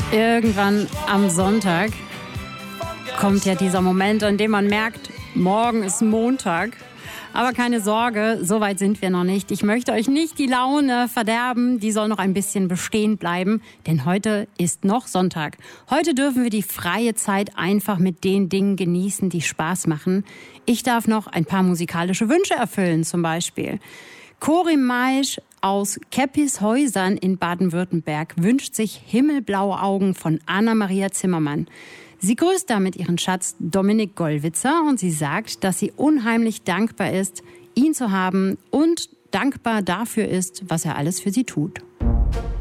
Irgendwann am Sonntag kommt ja dieser Moment, an dem man merkt, morgen ist Montag. Aber keine Sorge, so weit sind wir noch nicht. Ich möchte euch nicht die Laune verderben, die soll noch ein bisschen bestehen bleiben, denn heute ist noch Sonntag. Heute dürfen wir die freie Zeit einfach mit den Dingen genießen, die Spaß machen. Ich darf noch ein paar musikalische Wünsche erfüllen, zum Beispiel. Cori Maisch aus Keppishäusern in Baden-Württemberg wünscht sich Himmelblaue Augen von Anna-Maria Zimmermann. Sie grüßt damit ihren Schatz Dominik Gollwitzer und sie sagt, dass sie unheimlich dankbar ist, ihn zu haben und dankbar dafür ist, was er alles für sie tut.